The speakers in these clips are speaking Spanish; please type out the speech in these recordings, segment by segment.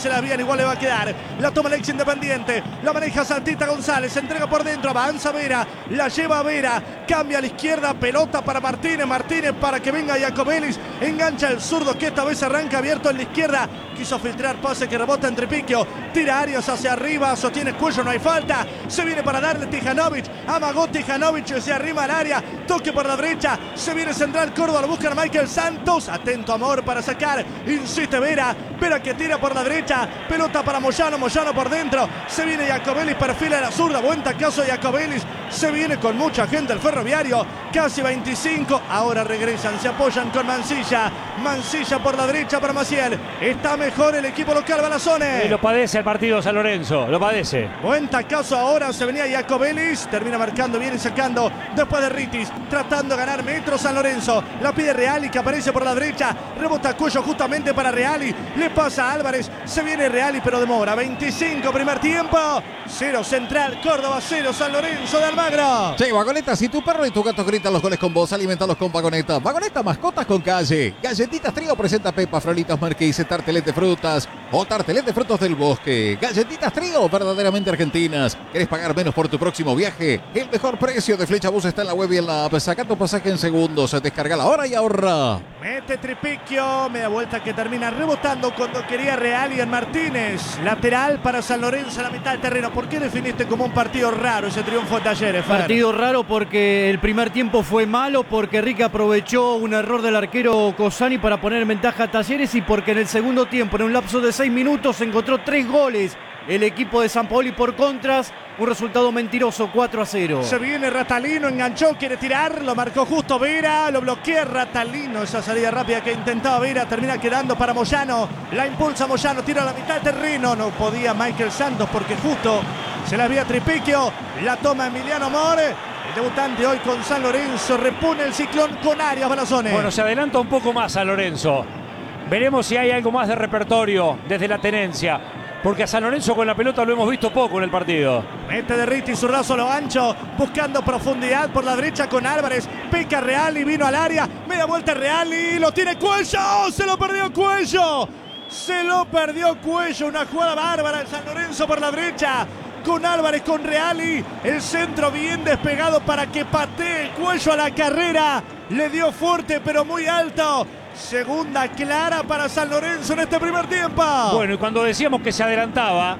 se la bien, igual le va a quedar. La toma el ex Independiente, la maneja Santita González, se entrega por dentro, avanza Vera, la lleva Vera, cambia a la izquierda, pelota para Martínez, Martínez para que venga Jacobelis, engancha el zurdo que esta vez arranca abierto en la izquierda, quiso filtrar pase que rebota entre Piquio, tira Arias hacia arriba, sostiene Cuello, no hay falta, se viene para darle Tijanovic, amagó Tijanovic, se arrima al área, toque por la derecha, se viene central Córdoba, lo busca Michael Santos, atento Amor para sacar, insiste Vera, Vera que tira por la derecha, pelota para Moyano, Moyano por dentro, se viene Jacobelis, perfila la zurda, buen tacazo de Jacobelis, se viene con mucha gente el Ferroviario, casi 25, ahora regresan, se apoyan con Mancilla, Mancilla por la derecha para Maciel, está mejor el equipo local Balazone. Y lo padece el partido San Lorenzo, lo padece. Buen tacazo ahora, se venía Jacobelis, termina marcando bien y sacando después de Ritis, tratando de ganar metros San Lorenzo, la pide Reali que aparece por la derecha, rebota Cuello justamente para Reali, le pasa a Álvarez, se viene Reali pero demora, 25 primer tiempo, 0 Central Córdoba, 0 San Lorenzo de Almagro. Sí, Vagoneta, si tu perro y tu gato gritan los goles con vos, alimentalos con Vagoneta. Vagoneta, mascotas con calle. Galletitas Trío presenta Pepa, Frolitas Marquise, tartelet de frutas o tartelet de frutos del bosque. Galletitas Trío, verdaderamente argentinas. ¿Querés pagar menos por tu próximo viaje? El mejor precio de Flecha Bus está en la web y en la app. Saca tu pasaje en segundos, descarga la hora y ahorra. Mete Tripiquio, media vuelta que termina rebotando cuando quería Reali en Martínez. Lateral para San Lorenzo a la mitad del terreno. ¿Por qué definiste como un partido raro ese triunfo de Talleres, Fer? Partido raro porque el primer tiempo fue malo, porque Ricky aprovechó un error del arquero Cosani para poner en ventaja a Talleres y porque en el segundo tiempo, en un lapso de 6 minutos, encontró 3 goles el equipo de Sampaoli por contras. Un resultado mentiroso, 4-0. Se viene Ratalino, enganchó, quiere tirar, lo marcó justo Vera, lo bloquea Ratalino, esa salida rápida que intentaba Vera, termina quedando para Moyano, la impulsa Moyano, tira a la mitad del terreno, no podía Michael Santos porque justo se la había Tripiquio, la toma Emiliano More, el debutante hoy con San Lorenzo, repone el ciclón con Arias Balazone. Bueno, se adelanta un poco más San Lorenzo, veremos si hay algo más de repertorio desde la tenencia. Porque a San Lorenzo con la pelota lo hemos visto poco en el partido. Mete de Ritti, zurdazo lo ancho, buscando profundidad por la derecha con Álvarez. Pica Reali, vino al área, media vuelta Reali, lo tiene Cuello, se lo perdió Cuello. Se lo perdió Cuello, una jugada bárbara el San Lorenzo por la derecha. Con Álvarez, con Reali, el centro bien despegado para que patee Cuello a la carrera. Le dio fuerte pero muy alto. Segunda clara para San Lorenzo en este primer tiempo. Bueno, y cuando decíamos que se adelantaba,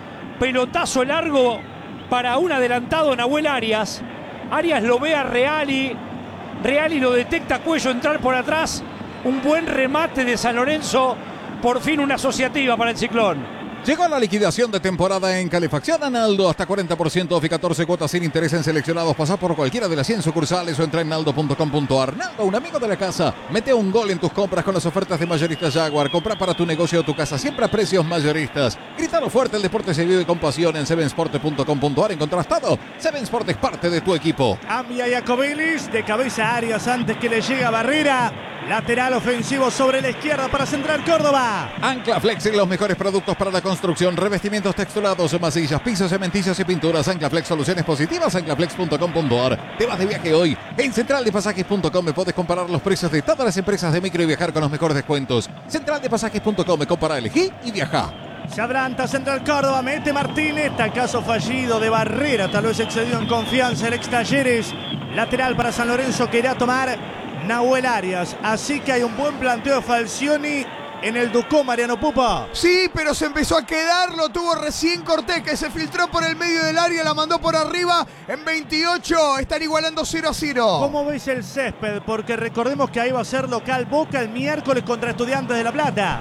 pelotazo largo para un adelantado Nahuel Arias. Arias lo ve a Reali. Reali lo detecta, Cuello entrar por atrás. Un buen remate de San Lorenzo. Por fin una asociativa para el Ciclón. Llegó la liquidación de temporada en Calefacción Analdo. Hasta 40% off y 14 cuotas sin interés en seleccionados. Pasá por cualquiera de las 100 sucursales o entra en naldo.com.ar. Naldo, un amigo de la casa. Mete un gol en tus compras con las ofertas de Mayoristas Jaguar. Compra para tu negocio o tu casa siempre a precios mayoristas. Grítalo fuerte, el deporte se vive con pasión. En sevensport.com.ar encontrás todo. Seven Sport es parte de tu equipo. Cambia Jacobelis, de cabeza Arias antes que le llega Barrera. Lateral ofensivo sobre la izquierda para Central Córdoba. Ancla Flex y los mejores productos para la construcción, revestimientos texturados, masillas, pisos, cementicios y pinturas. Ancla Flex, soluciones positivas, anclaflex.com.ar. Te vas de viaje hoy. En centraldepasajes.com me puedes comparar los precios de todas las empresas de micro y viajar con los mejores descuentos. Centraldepasajes.com, compara, elegí y viaja. Se adelanta Central Córdoba, mete Martínez, tacazo fallido de Barrera, tal vez excedido en confianza el ex Talleres. Lateral para San Lorenzo que irá a tomar Nahuel Arias, así que hay un buen planteo de Falcioni en el Ducó, Mariano Pupa. Sí, pero se empezó a quedar, lo tuvo recién Cortés, que se filtró por el medio del área, la mandó por arriba, en 28, están igualando 0-0. ¿Cómo ves el césped? Porque recordemos que ahí va a ser local Boca el miércoles contra Estudiantes de La Plata.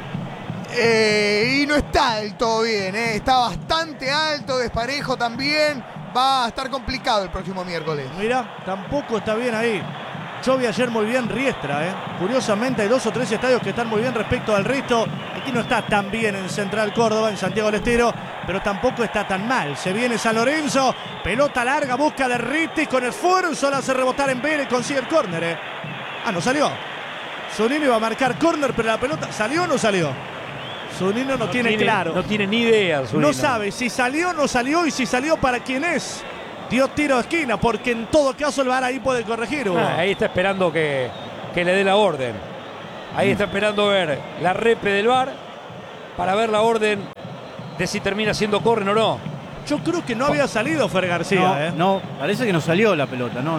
Y no está del todo bien, está bastante alto, desparejo también, va a estar complicado el próximo miércoles. Mira, tampoco está bien ahí. Yo vi ayer muy bien Riestra, Curiosamente hay 2 o 3 estadios que están muy bien respecto al resto. Aquí no está tan bien en Central Córdoba, en Santiago del Estero, pero tampoco está tan mal. Se viene San Lorenzo, pelota larga, busca de Ritti, con esfuerzo la hace rebotar en Vélez, consigue el córner, no salió. Zunino iba a marcar córner, pero la pelota, ¿salió o no salió? Zunino no tiene claro. No tiene ni idea, Zunino. No sabe si salió o no salió y si salió para quién es. Dio tiro de esquina, porque en todo caso el VAR ahí puede corregir, Hugo. Ahí está esperando que le dé la orden. Ahí está esperando ver la repre del VAR para ver la orden de si termina siendo córner o no. Yo creo que no había salido Fer García. No, parece que no salió la pelota. No.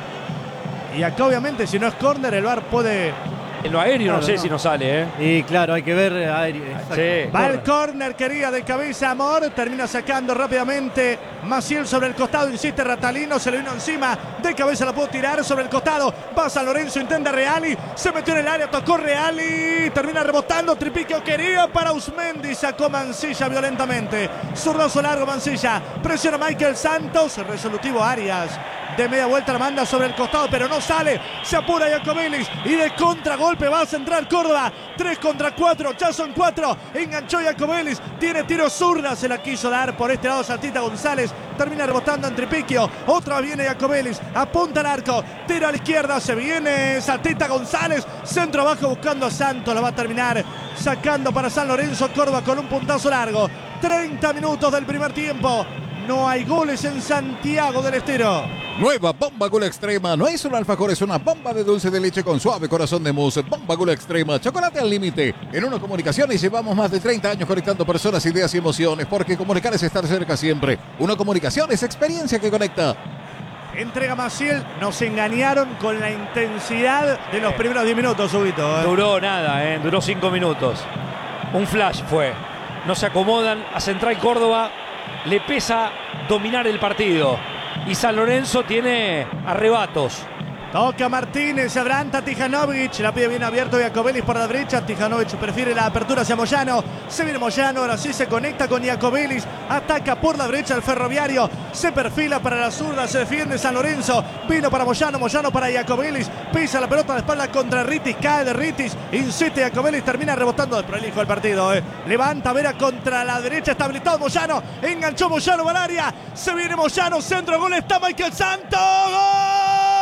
Y acá obviamente si no es córner el VAR puede... En lo aéreo Claro, no sé no. si no sale, ¿eh? Y claro, hay que ver aéreo. Exacto. Sí. Va el córner, quería de cabeza Amor, termina sacando rápidamente Maciel sobre el costado, insiste Ratalino, se le vino encima, de cabeza la pudo tirar sobre el costado, va San Lorenzo, intenta Reali, se metió en el área, tocó Reali, termina rebotando, Tripiquio quería para Usmendi, sacó Mancilla violentamente, zurdazo largo Mancilla, presiona Michael Santos, resolutivo Arias. De media vuelta la manda sobre el costado, pero no sale. Se apura Iacobelis y de contragolpe va a centrar Córdoba. 3 contra 4, ya son 4. Enganchó Iacobelis, tiene tiro zurda, se la quiso dar por este lado Saltita González. Termina rebotando en Tripiquio. Otra vez viene Iacobelis, apunta al arco, tira a la izquierda, se viene Saltita González. Centro abajo buscando a Santos, la va a terminar sacando para San Lorenzo. Córdoba con un puntazo largo. 30 minutos del primer tiempo. No hay goles en Santiago del Estero. Nueva Bomba Gula Extrema. No es un alfajor, es una bomba de dulce de leche con suave corazón de mousse. Bomba Gula Extrema. Chocolate al límite. En Uno Comunicaciones llevamos más de 30 años conectando personas, ideas y emociones. Porque comunicar es estar cerca siempre. Uno Comunicaciones, experiencia que conecta. Entrega Maciel. Nos engañaron con la intensidad de los primeros 10 minutos, Huguito. Duró nada, duró 5 minutos. Un flash fue. No se acomodan a Central Córdoba. Le pesa dominar el partido. Y San Lorenzo tiene arrebatos. Toca Martínez, se adelanta Tijanovic, la pide bien abierto Iacobelis por la derecha, Tijanovic prefiere la apertura hacia Moyano, se viene Moyano, ahora sí se conecta con Iacobelis, ataca por la derecha el Ferroviario, se perfila para la zurda, se defiende San Lorenzo, vino para Moyano, Moyano para Iacobelis, pisa la pelota de espalda contra Ritis, cae de Ritis, insiste Iacobelis, termina rebotando el prolijo del partido, levanta Vera contra la derecha, está habilitado Moyano, enganchó Moyano al área, se viene Moyano, centro, gol, está Michael Santos, ¡gol!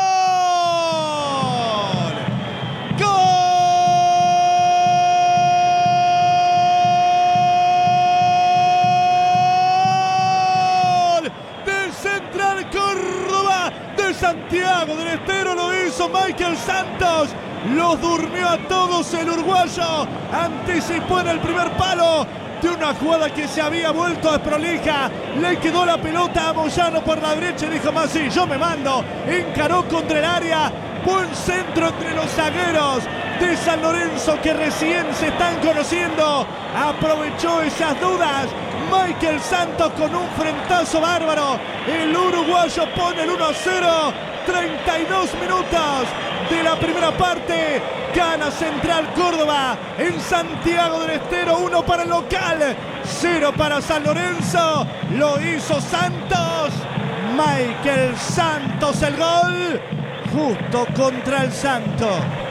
Central Córdoba de Santiago del Estero, lo hizo Michael Santos, los durmió a todos el uruguayo, anticipó en el primer palo de una jugada que se había vuelto desprolija, le quedó la pelota a Moyano por la derecha y dijo más, sí, yo me mando, encaró contra el área, buen centro entre los zagueros de San Lorenzo que recién se están conociendo, aprovechó esas dudas, Michael Santos con un frentazo bárbaro, el uruguayo pone el 1-0, 32 minutos de la primera parte, gana Central Córdoba en Santiago del Estero, 1 para el local, 0 para San Lorenzo, lo hizo Santos, Michael Santos el gol, justo contra el Santo.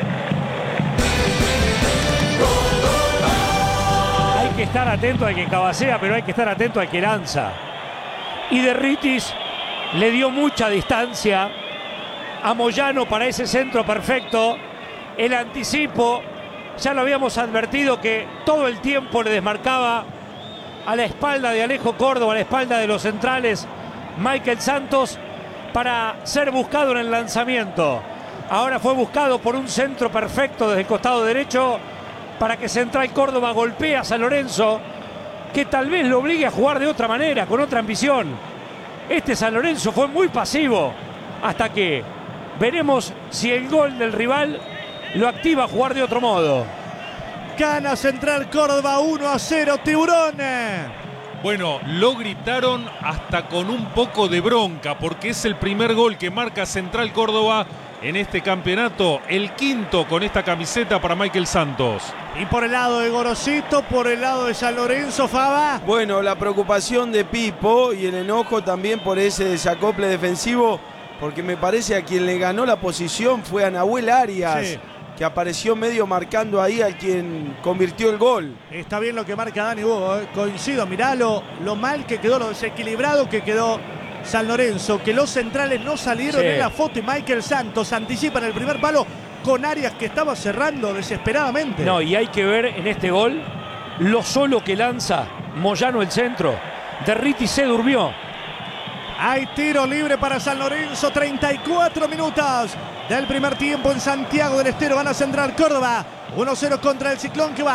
Hay que estar atento al que cabecea, pero hay que estar atento al que lanza. Y Derritis le dio mucha distancia a Moyano para ese centro perfecto. El anticipo, ya lo habíamos advertido que todo el tiempo le desmarcaba a la espalda de Alejo Córdoba, a la espalda de los centrales, Michael Santos, para ser buscado en el lanzamiento. Ahora fue buscado por un centro perfecto desde el costado derecho para que Central Córdoba golpee a San Lorenzo, que tal vez lo obligue a jugar de otra manera, con otra ambición. Este San Lorenzo fue muy pasivo, hasta que veremos si el gol del rival lo activa a jugar de otro modo. Gana Central Córdoba 1-0, Tiburón. Bueno, lo gritaron hasta con un poco de bronca, porque es el primer gol que marca Central Córdoba en este campeonato, el quinto con esta camiseta para Michael Santos. Y por el lado de Gorosito, por el lado de San Lorenzo, Faba. Bueno, la preocupación de Pipo y el enojo también por ese desacople defensivo, porque me parece a quien le ganó la posición fue a Nahuel Arias, Sí. que apareció medio marcando ahí a quien convirtió el gol. Está bien lo que marca Dani Hugo, coincido, mirá lo mal que quedó, lo desequilibrado que quedó San Lorenzo, que los centrales no salieron Sí. en la foto y Michael Santos anticipa en el primer palo con Arias que estaba cerrando desesperadamente. No, y hay que ver en este gol lo solo que lanza Moyano el centro. Derritis se durmió. Hay tiro libre para San Lorenzo, 34 minutos del primer tiempo en Santiago del Estero. Van a Central Córdoba, 1-0 contra el Ciclón que va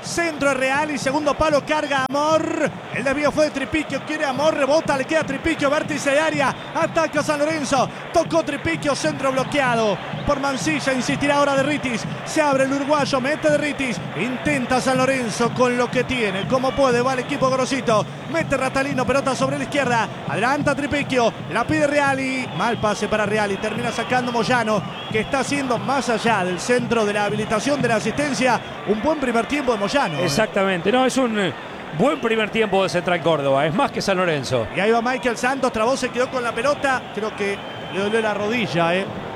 Centro de Real y segundo palo, carga Amor. El desvío fue de Tripiquio, quiere Amor, rebota, le queda Tripiquio, vértice de área, ataca San Lorenzo, tocó Tripiquio, centro bloqueado por Mancilla, insistirá ahora Derritis, se abre el uruguayo, mete Derritis, intenta San Lorenzo con lo que tiene, como puede, va el equipo Grosito, mete Ratalino, pelota sobre la izquierda, adelanta Tripiquio, la pide Reali, mal pase para Reali, termina sacando Moyano, que está haciendo más allá del centro de la habilitación de la asistencia, un buen primer tiempo de Moyano. Exactamente, no, es un buen primer tiempo de Central Córdoba, es más que San Lorenzo. Y ahí va Michael Santos, trabó, se quedó con la pelota, creo que le dolió la rodilla,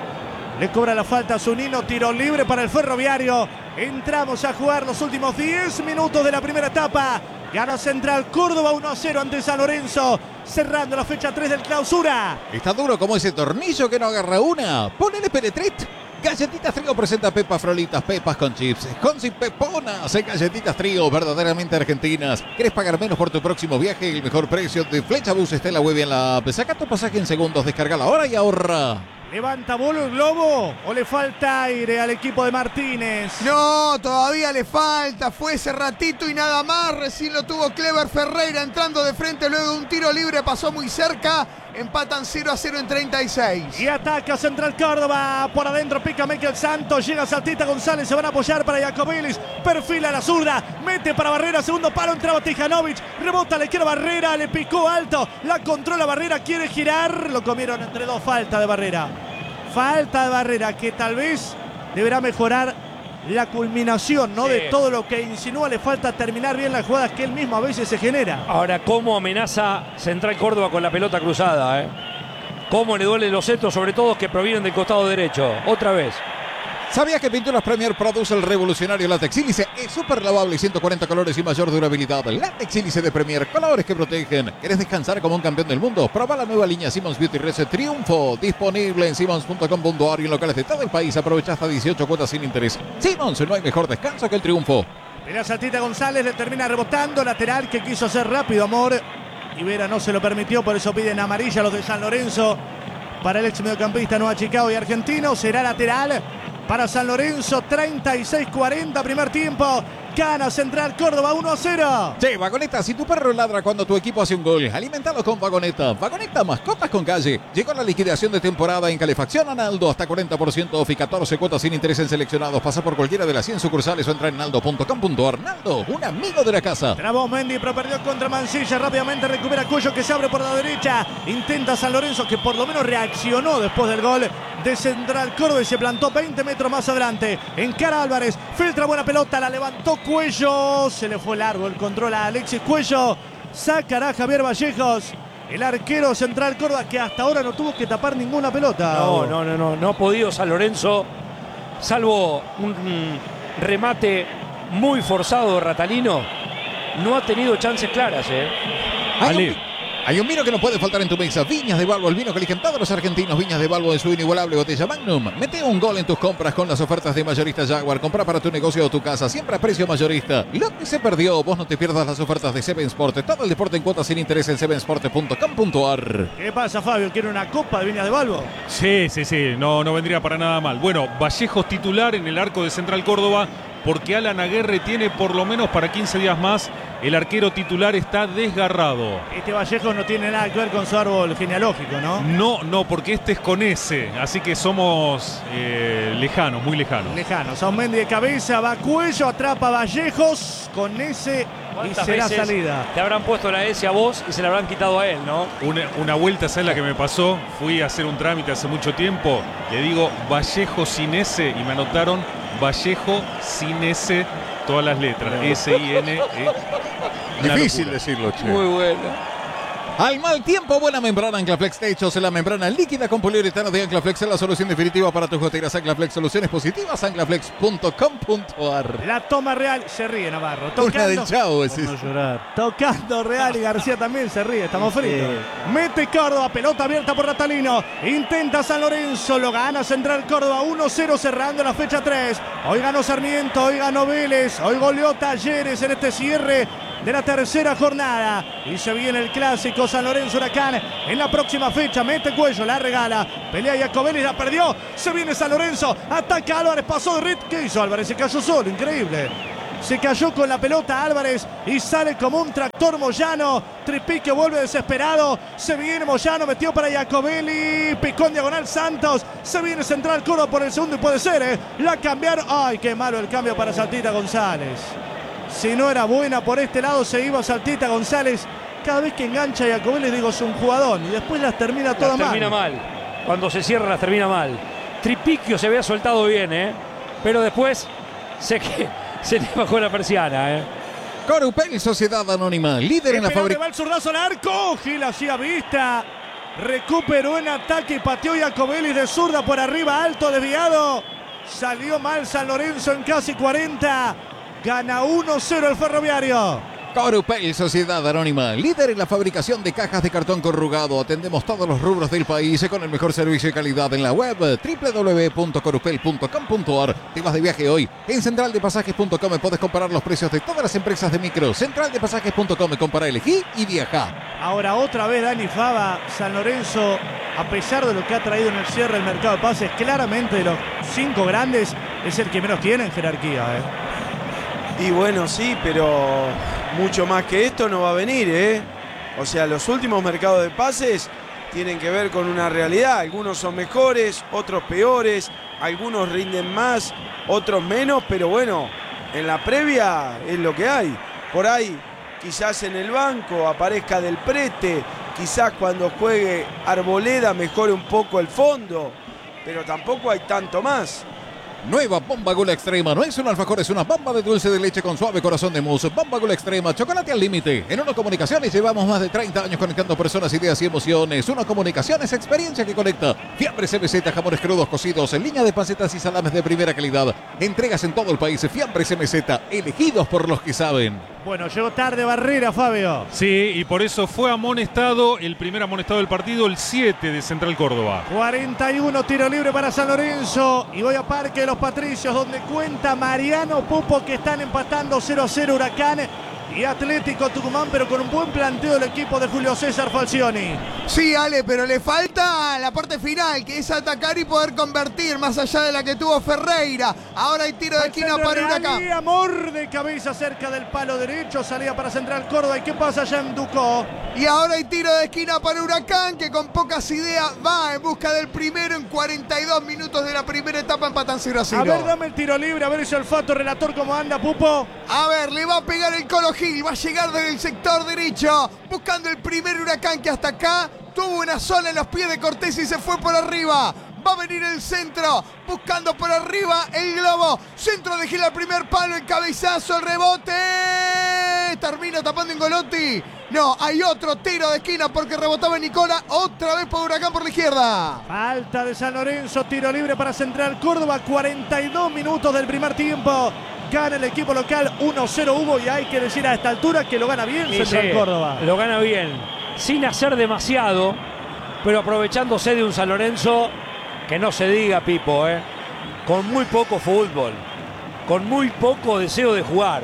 le cobra la falta a Zunino, tiro libre para el Ferroviario. Entramos a jugar los últimos 10 minutos de la primera etapa. Gana Central Córdoba 1-0 ante San Lorenzo, cerrando la fecha 3 del clausura. Está duro como ese tornillo que no agarra una. Ponele Peretrit. Galletitas Trío presenta Pepas Frolitas, pepas con chips, con sin peponas. En Galletitas Trío, verdaderamente argentinas. ¿Querés pagar menos por tu próximo viaje? El mejor precio de Flechabús está en la web y en la app. Saca tu pasaje en segundos, descargala ahora y ahorra. ¿Levanta vuelo el globo o le falta aire al equipo de Martínez? No, todavía le falta. Fue ese ratito y nada más. Recién lo tuvo Clever Ferreira entrando de frente luego de un tiro libre. Pasó muy cerca. Empatan 0-0 en 36. Y ataca Central Córdoba. Por adentro pica Michael Santos. Llega Saltita González. Se van a apoyar para Jacobelis. Perfila la zurda. Mete para Barrera. Segundo palo. Entraba Tijanovic. Rebota. Le quiere Barrera. Le picó alto. La controla Barrera. Quiere girar. Lo comieron entre dos. Falta de Barrera. Falta de Barrera. Que tal vez deberá mejorar la culminación, ¿no? Sí. De todo lo que insinúa. Le falta terminar bien las jugadas que él mismo a veces se genera. Ahora, ¿cómo amenaza Central Córdoba con la pelota cruzada? ¿Cómo le duelen los centros, sobre todo que provienen del costado derecho? Otra vez. ¿Sabías que Pinturas Premier produce el revolucionario látex sílice? Es súper lavable, 140 colores y mayor durabilidad. Látex sílice de Premier, colores que protegen. ¿Querés descansar como un campeón del mundo? Proba la nueva línea Simmons Beauty Reset Triunfo. Disponible en simmons.com.ar y en locales de todo el país. Aprovecha hasta 18 cuotas sin interés. Simmons, no hay mejor descanso que el triunfo. Pelea Saltita González, le termina rebotando. Lateral que quiso hacer rápido Amor. Y Vera no se lo permitió, por eso piden amarilla los de San Lorenzo. Para el ex mediocampista Nueva Chicago y argentino. Será lateral para San Lorenzo, 36-40 primer tiempo. Gana Central Córdoba 1-0. Sí, Vagoneta, si tu perro ladra cuando tu equipo hace un gol, alimentalo con Vagoneta. Vagoneta, mascotas con calle. Llegó la liquidación de temporada en calefacción Analdo, hasta 40% off y 14 cuotas sin interés en seleccionados. Pasa por cualquiera de las 100 sucursales o entra en naldo.com.ar. Naldo, un amigo de la casa. Trabó Mendy, pero perdió contra Mancilla. Rápidamente recupera Cuello, que se abre por la derecha. Intenta San Lorenzo, que por lo menos reaccionó después del gol de Central Córdoba y se plantó 20 metros más adelante. Encara Álvarez, filtra buena pelota, la levantó Cuello. Se le fue largo el control a Alexis Cuello. Sacará Javier Vallejos, el arquero Central Córdoba, que hasta ahora no tuvo que tapar ninguna pelota. No ha podido San Lorenzo, salvo un remate muy forzado de Ratalino. No ha tenido chances claras, Hay un vino que no puede faltar en tu mesa. Viñas de Balbo, el vino que eligen todos los argentinos. Viñas de Balbo en su inigualable botella Magnum. Mete un gol en tus compras con las ofertas de Mayorista Jaguar. Compra para tu negocio o tu casa, siempre a precio mayorista. Lo que se perdió, vos no te pierdas las ofertas de Seven Sport. Todo el deporte en cuotas sin interés en sevensport.com.ar. ¿Qué pasa, Fabio? ¿Quiere una copa de Viñas de Balbo? Sí, no vendría para nada mal. Bueno, Vallejos titular en el arco de Central Córdoba, porque Alan Aguerre tiene por lo menos para 15 días más. El arquero titular está desgarrado. Este Vallejos no tiene nada que ver con su árbol genealógico, ¿no? No, porque este es con S, así que somos lejanos, muy lejanos. Lejanos. Mendy de cabeza, va Cuello, atrapa a Vallejos con S y será salida. Te habrán puesto la S a vos y se la habrán quitado a él, ¿no? Una vuelta, ¿sabes la que me pasó? Fui a hacer un trámite hace mucho tiempo, le digo Vallejo sin S y me anotaron Vallejo sin S, todas las letras, S-I-N-E. Difícil decirlo, che. Muy bueno. Al mal tiempo, buena membrana Anclaflex Techos, la membrana líquida con poliuretano de Anclaflex es la solución definitiva para tus goteras. Anclaflex, soluciones positivas, anclaflex.com.ar. La toma Real, se ríe Navarro. Una del Chavo, es No llorar. Tocando Real y García también se ríe, estamos fritos. Mete Córdoba, pelota abierta por Ratalino. Intenta San Lorenzo, lo gana Central Córdoba 1-0 cerrando la fecha 3. Hoy ganó Sarmiento, hoy ganó Vélez, hoy goleó Talleres en este cierre de la tercera jornada. Y se viene el clásico San Lorenzo Huracán en la próxima fecha. Mete Cuello, la regala. Pelea Jacobelis, la perdió. Se viene San Lorenzo. Ataca Álvarez, pasó de Rit. ¿Qué hizo Álvarez? Se cayó solo, increíble. Se cayó con la pelota Álvarez y sale como un tractor Moyano. Tripiquio vuelve desesperado. Se viene Moyano, metió para Jacobelli. Picó en diagonal Santos. Se viene Central Córdoba por el segundo y puede ser, La cambiaron. Ay, qué malo el cambio para Saltita González. Si no era buena por este lado, se iba Saltita González. Cada vez que engancha a Jacobelli, digo, es un jugadón. Y después las termina todas mal. Termina mal. Cuando se cierra, las termina mal. Tripiquio se había soltado bien, pero después se le bajó la persiana, Corupel, Sociedad Anónima, líder en la fábrica. Va el zurdazo al arco. Gil hacía vista. Recuperó en ataque y pateó Jacobelli de zurda por arriba, alto, desviado. Salió mal San Lorenzo en casi 40. Gana 1-0 el Ferroviario. Corupel, Sociedad Anónima, líder en la fabricación de cajas de cartón corrugado. Atendemos todos los rubros del país con el mejor servicio y calidad en la web www.corupel.com.ar. Te vas de viaje hoy. En centraldepasajes.com puedes comparar los precios de todas las empresas de micro. Centraldepasajes.com, compara, elegí y viaja. Ahora otra vez Dani Fava. San Lorenzo, a pesar de lo que ha traído en el cierre del mercado de pases, claramente de los 5 grandes es el que menos tiene en jerarquía. Y bueno, sí, pero mucho más que esto no va a venir, O sea, los últimos mercados de pases tienen que ver con una realidad. Algunos son mejores, otros peores, algunos rinden más, otros menos, pero bueno, en la previa es lo que hay. Por ahí, quizás en el banco aparezca Del Prete, quizás cuando juegue Arboleda mejore un poco el fondo, pero tampoco hay tanto más. Nueva Bomba Gula Extrema. No es un alfajor, es una bomba de dulce de leche con suave corazón de mousse. Bomba Gula Extrema, chocolate al límite. En Uno Comunicaciones llevamos más de 30 años conectando personas, ideas y emociones. Uno Comunicaciones, experiencia que conecta. Fiambres MZ, jamones crudos cocidos en línea de pancetas y salames de primera calidad. Entregas en todo el país. Fiambres MZ, elegidos por los que saben. Bueno, llegó tarde Barrera, Fabio. Sí, y por eso fue amonestado, el primer amonestado del partido, el 7 de Central Córdoba. 41, tiro libre para San Lorenzo. Y voy a Parque de los Patricios, donde cuenta Mariano Pupo, que están empatando 0-0 Huracán y Atlético Tucumán, pero con un buen planteo del equipo de Julio César Falcioni. Sí, Ale, pero le falta la parte final, que es atacar y poder convertir, más allá de la que tuvo Ferreira. Ahora hay tiro de esquina para Huracán. Amor de cabeza cerca del palo derecho, salida para Central Córdoba. ¿Y qué pasa allá en Ducó? Y ahora hay tiro de esquina para Huracán, que con pocas ideas va en busca del primero en 42 minutos de la primera etapa, empatan 0-0. A ver, dame el tiro libre, a ver ese olfato relator, cómo anda Pupo. A ver, le va a pegar el Colo Gil, va a llegar desde el sector derecho, buscando el primer Huracán, que hasta acá tuvo una sola en los pies de Cortés y se fue por arriba. Va a venir el centro, buscando por arriba el globo. Centro de Gil al primer palo, el cabezazo, el rebote. Termina tapando Ingolotti. No, hay otro tiro de esquina porque rebotaba Nicola. Otra vez por Huracán por la izquierda. Falta de San Lorenzo, tiro libre para Central Córdoba. 42 minutos del primer tiempo. Gana el equipo local 1-0 Hugo, y hay que decir a esta altura que lo gana bien Central Córdoba. Lo gana bien, sin hacer demasiado, pero aprovechándose de un San Lorenzo que no se diga, Pipo, con muy poco fútbol, con muy poco deseo de jugar.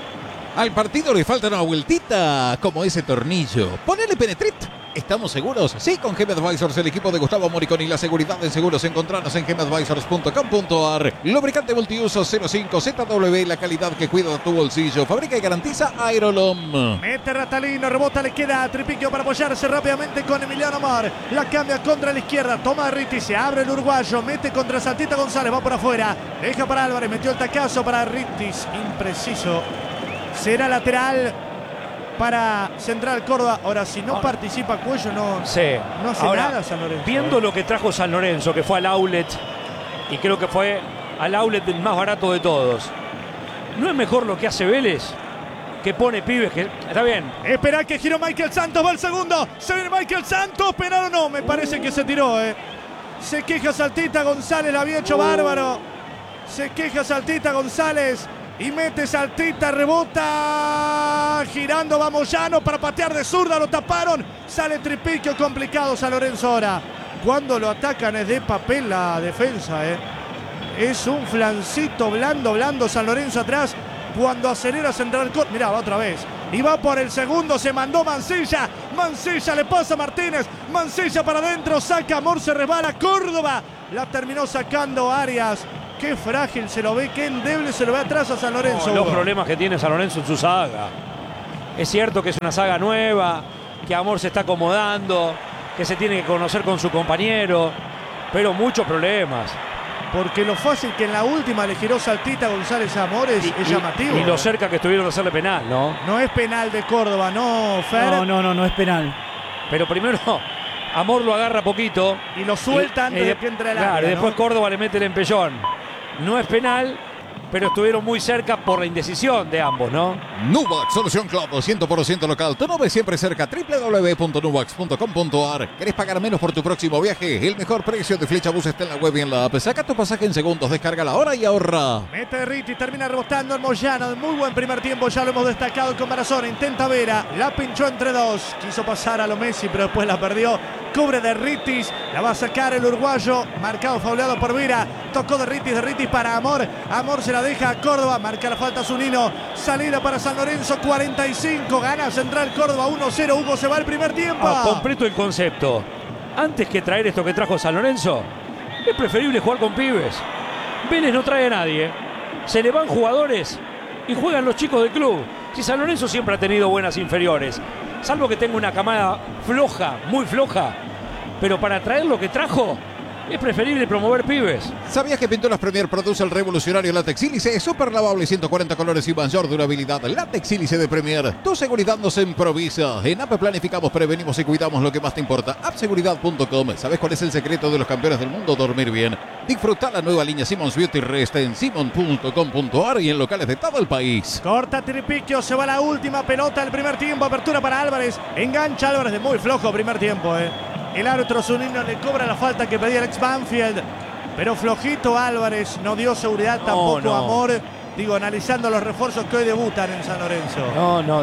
Al partido le falta una vueltita, como ese tornillo. Ponele Penetrit. ¿Estamos seguros? Sí, con GM Advisors, el equipo de Gustavo Moriconi, la seguridad en seguros. Encontrarnos en gmadvisors.com.ar. Lubricante multiuso 05 ZW, la calidad que cuida de tu bolsillo. Fabrica y garantiza Aerolom. Mete Ratalino, rebota, le queda a Tripiquio para apoyarse rápidamente con Emiliano Amor. La cambia contra la izquierda, toma Ritti, se abre el uruguayo, mete contra Saltita González, va por afuera. Deja para Álvarez, metió el tacazo para Rittis, impreciso. Será lateral para Central Córdoba. Ahora, si no participa Cuello, no hace nada San Lorenzo. Viendo lo que trajo San Lorenzo, que fue al outlet, y creo que fue al outlet el más barato de todos, ¿no es mejor lo que hace Vélez? Que pone pibes, que está bien. Espera que giró Michael Santos, va el segundo. Se viene Michael Santos, penal o no, me parece que se tiró. Se queja Saltita González, la había hecho bárbaro. Se queja Saltita González. Y mete Saltita, rebota, girando va Moyano para patear de zurda, lo taparon, sale Tripiquio, complicado San Lorenzo ahora. Cuando lo atacan es de papel la defensa, Es un flancito blando San Lorenzo atrás, cuando acelera Central Córdoba. Mirá, va otra vez, y va por el segundo, se mandó Mancilla le pasa a Martínez, Mancilla para adentro, saca Amor, se resbala, Córdoba, la terminó sacando Arias. qué frágil se lo ve, qué endeble se lo ve atrás a San Lorenzo. Los problemas que tiene San Lorenzo en su saga. Es cierto que es una saga nueva, que Amor se está acomodando, que se tiene que conocer con su compañero, pero muchos problemas. Porque lo fácil que en la última le giró Saltita González a Amor es llamativo. Y lo cerca que estuvieron de hacerle penal, ¿no? No es penal de Córdoba, ¿no, Fer? No es penal. Pero primero Amor lo agarra poquito. Y lo suelta antes de que entre el área. Claro, y después ¿no? Córdoba le mete el empellón. No es penal, pero estuvieron muy cerca por la indecisión de ambos, ¿no? Nubax, solución club 100% local. Tu nube siempre cerca. www.nubax.com.ar. ¿Querés pagar menos por tu próximo viaje? El mejor precio de Flechabús está en la web y en la app. Saca tu pasaje en segundos, descarga ahora y ahorra. Mete Ritti, termina rebotando en Moyano. Muy buen primer tiempo, ya lo hemos destacado con Marazón. Intenta Vera, la pinchó entre dos. Quiso pasar a lo Messi, pero después la perdió. Cubre de Rittis, la va a sacar el uruguayo. Marcado, fauleado por Vera. Tocó de Rittis para Amor. Amor se la deja a Córdoba. Marca la falta Zunino. Salida para San Lorenzo, 45. Gana Central Córdoba 1-0. Hugo se va el primer tiempo. Completo el concepto. Antes que traer esto que trajo San Lorenzo, es preferible jugar con pibes. Vélez no trae a nadie. Se le van jugadores y juegan los chicos del club. Si San Lorenzo siempre ha tenido buenas inferiores, salvo que tenga una camada floja, muy floja, pero para traer lo que trajo, es preferible promover pibes. ¿Sabías que Pinturas Premier produce el revolucionario látex sílice? Súper lavable, 140 colores y mayor durabilidad. Látex sílice de Premier. Tu seguridad nos improvisa. En APP planificamos, prevenimos y cuidamos lo que más te importa. appseguridad.com. ¿Sabes cuál es el secreto de los campeones del mundo? Dormir bien. Disfruta la nueva línea Simmons Beauty Rest en simon.com.ar y en locales de todo el país. Corta Tripiquio, se va la última pelota del primer tiempo. Apertura para Álvarez. Engancha Álvarez de muy flojo primer tiempo, El árbitro Zunino le cobra la falta que pedía el ex Banfield. Pero flojito Álvarez, no dio seguridad tampoco no. Amor. Digo, analizando los refuerzos que hoy debutan en San Lorenzo. No,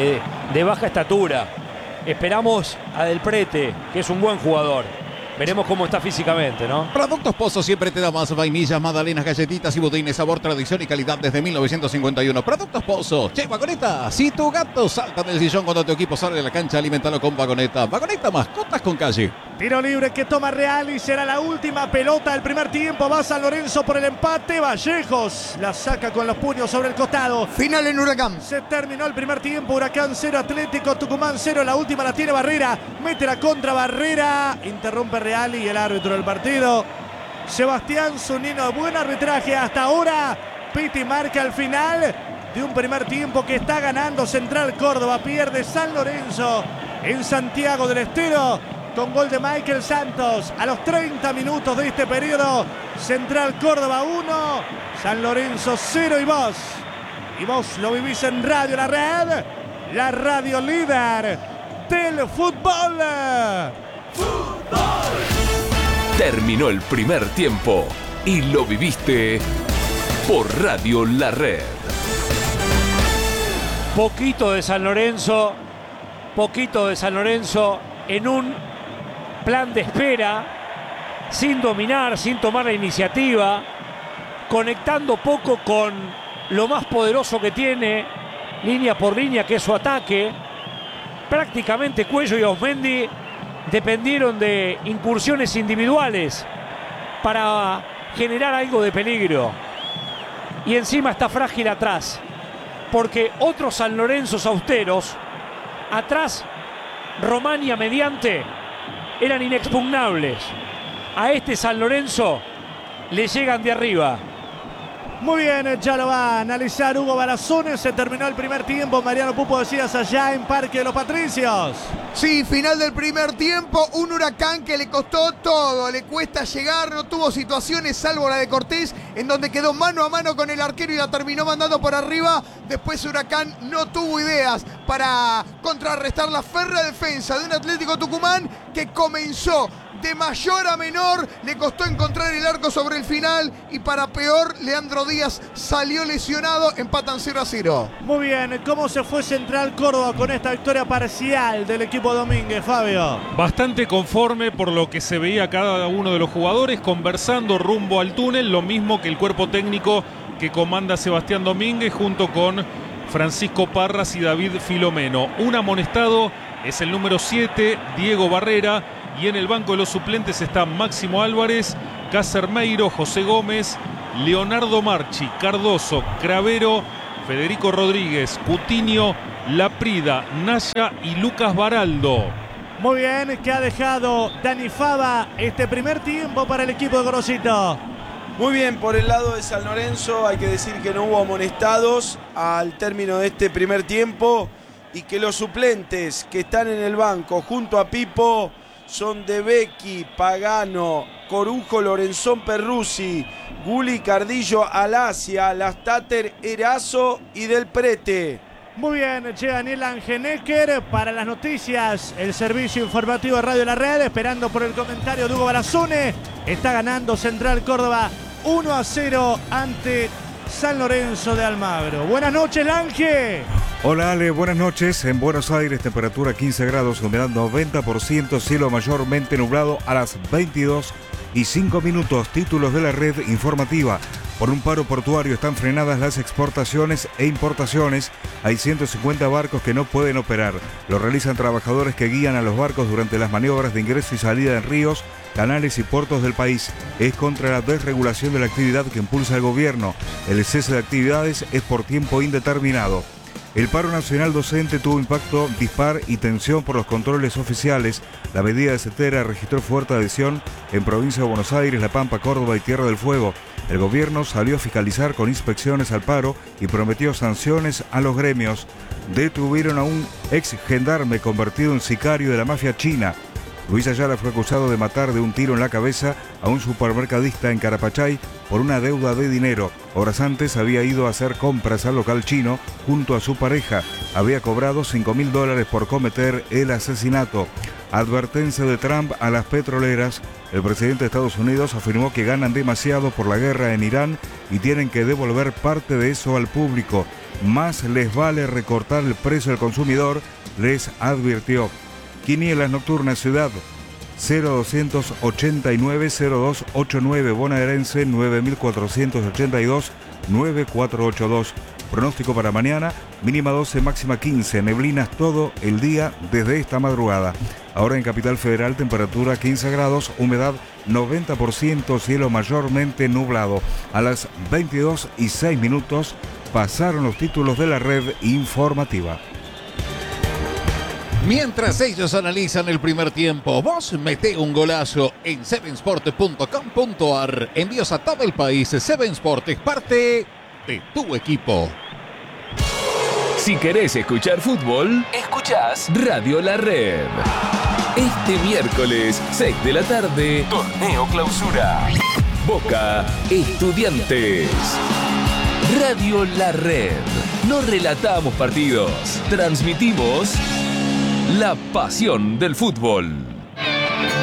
de baja estatura. Esperamos a Del Prete, que es un buen jugador. Veremos cómo está físicamente, ¿no? Productos Pozo siempre te da más. Vainillas, magdalenas, galletitas y budines. Sabor, tradición y calidad desde 1951. Productos Pozo. Che, Vagoneta, si tu gato salta del sillón cuando tu equipo sale de la cancha, alimentalo con Vagoneta. Vagoneta, mascotas con calle. Tiro libre que toma Real y será la última pelota del primer tiempo. Va San Lorenzo por el empate. Vallejos la saca con los puños sobre el costado. Final en Huracán. Se terminó el primer tiempo. Huracán 0, Atlético Tucumán 0. La última la tiene Barrera. Mete la contra Barrera. Interrumpe Real y el árbitro del partido, Sebastián Zunino. Buen arbitraje hasta ahora. Piti marca el final de un primer tiempo que está ganando Central Córdoba. Pierde San Lorenzo en Santiago del Estero con gol de Michael Santos a los 30 minutos de este periodo. Central Córdoba 1, San Lorenzo 0 y vos lo vivís en Radio La Red, la radio líder del fútbol. Terminó el primer tiempo y lo viviste por Radio La Red. Poquito de San Lorenzo en un plan de espera, sin dominar, sin tomar la iniciativa, conectando poco con lo más poderoso que tiene, línea por línea, que es su ataque. Prácticamente Cuello y Osmendi dependieron de incursiones individuales para generar algo de peligro. Y encima está frágil atrás, porque otros San Lorenzo austeros, atrás, Romania mediante, eran inexpugnables. A este San Lorenzo le llegan de arriba. Muy bien, ya lo va a analizar Hugo Balazones. Se terminó el primer tiempo. Mariano Pupo, decías allá en Parque de los Patricios. Sí, final del primer tiempo. Un Huracán que le costó todo. Le cuesta llegar, no tuvo situaciones salvo la de Cortés, en donde quedó mano a mano con el arquero y la terminó mandando por arriba. Después Huracán no tuvo ideas para contrarrestar la férrea defensa de un Atlético Tucumán que comenzó de mayor a menor, le costó encontrar el arco sobre el final y para peor, Leandro Díaz salió lesionado, empatan 0-0. Muy bien, ¿cómo se fue Central Córdoba con esta victoria parcial del equipo Domínguez, Fabio? Bastante conforme por lo que se veía cada uno de los jugadores conversando rumbo al túnel, lo mismo que el cuerpo técnico que comanda Sebastián Domínguez junto con Francisco Parras y David Filomeno. Un amonestado es el número 7, Diego Barrera. Y en el banco de los suplentes están Máximo Álvarez, Casermeiro, José Gómez, Leonardo Marchi, Cardoso, Cravero, Federico Rodríguez, Coutinho, Laprida, Naya y Lucas Baraldo. Muy bien, que ha dejado Dani Fava este primer tiempo para el equipo de Gorosito. Muy bien, por el lado de San Lorenzo hay que decir que no hubo amonestados al término de este primer tiempo y que los suplentes que están en el banco junto a Pipo son De Becchi, Pagano, Corujo, Lorenzón, Perruzzi, Guli, Cardillo, Alasia, Lastater, Erazo y Del Prete. Muy bien, llega Daniel Angenecker para las noticias, el servicio informativo de Radio La Red, esperando por el comentario de Hugo Barazone. Está ganando Central Córdoba 1-0 ante San Lorenzo de Almagro. Buenas noches, Lange. Hola Ale, buenas noches. En Buenos Aires, temperatura 15 grados, humedad 90%, cielo mayormente nublado a las 22:05. Títulos de la red informativa. Por un paro portuario están frenadas las exportaciones e importaciones. Hay 150 barcos que no pueden operar. Lo realizan trabajadores que guían a los barcos durante las maniobras de ingreso y salida en ríos, canales y puertos del país. Es contra la desregulación de la actividad que impulsa el gobierno. El cese de actividades es por tiempo indeterminado. El paro nacional docente tuvo impacto dispar y tensión por los controles oficiales. La medida de Cetera registró fuerte adhesión en provincia de Buenos Aires, La Pampa, Córdoba y Tierra del Fuego. El gobierno salió a fiscalizar con inspecciones al paro y prometió sanciones a los gremios. Detuvieron a un ex gendarme convertido en sicario de la mafia china. Luis Ayala fue acusado de matar de un tiro en la cabeza a un supermercadista en Carapachay por una deuda de dinero. Horas antes había ido a hacer compras al local chino junto a su pareja. Había cobrado $5.000 por cometer el asesinato. Advertencia de Trump a las petroleras. El presidente de Estados Unidos afirmó que ganan demasiado por la guerra en Irán y tienen que devolver parte de eso al público. Más les vale recortar el precio al consumidor, les advirtió. Quinielas nocturnas ciudad 0289-0289 bonaerense 9482-9482. Pronóstico para mañana, mínima 12, máxima 15, neblinas todo el día desde esta madrugada. Ahora en Capital Federal, temperatura 15 grados, humedad 90%, cielo mayormente nublado. A las 22:06 pasaron los títulos de la red informativa. Mientras ellos analizan el primer tiempo, vos meté un golazo en sevensport.com.ar. Envíos a todo el país. Seven Sport es parte de tu equipo. Si querés escuchar fútbol, escuchás Radio La Red. Este miércoles, 6 de la tarde, Torneo Clausura. Boca Estudiantes. Radio La Red. No relatamos partidos, transmitimos la pasión del fútbol.